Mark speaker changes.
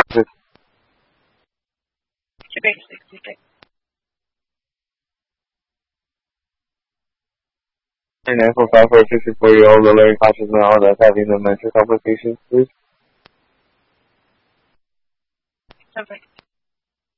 Speaker 1: Quebec 66.
Speaker 2: And for 5 for a 64-year-old delirium conscious now that's having dementia complications, please.
Speaker 1: Perfect.